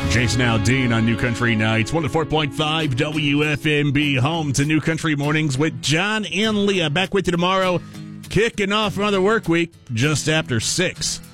Jason Aldean on New Country Nights, 104.5 WFMB, home to New Country Mornings with John and Leah. Back with you tomorrow, kicking off another work week just after 6.